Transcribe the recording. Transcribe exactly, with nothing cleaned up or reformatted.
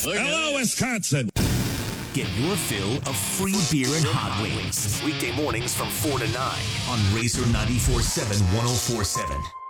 Hello, Wisconsin. Get your fill of free beer and hot wings. Weekday mornings from four to nine on Razor ninety-four point seven, one oh four point seven.